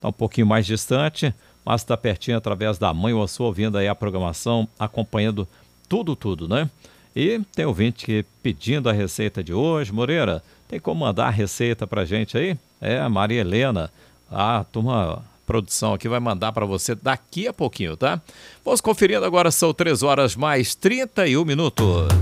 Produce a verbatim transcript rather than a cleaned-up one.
Está um pouquinho mais distante, mas está pertinho através da Mãe Osso, ouvindo aí a programação, acompanhando tudo, tudo, né? E tem ouvinte que pedindo a receita de hoje. Moreira, tem como mandar a receita pra gente aí? É, a Maria Helena, a turma, a produção aqui vai mandar para você daqui a pouquinho, tá? Vamos conferindo agora, são três horas mais trinta e um minutos.